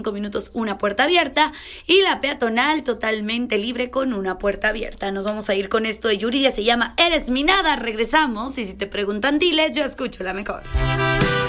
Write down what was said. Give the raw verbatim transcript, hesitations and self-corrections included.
minutos una puerta abierta y la peatonal totalmente libre con una puerta abierta. Nos vamos a ir con esto de Yuridia, se llama Eres mi nada. Regresamos y si te preguntan diles, yo escucho la mejor.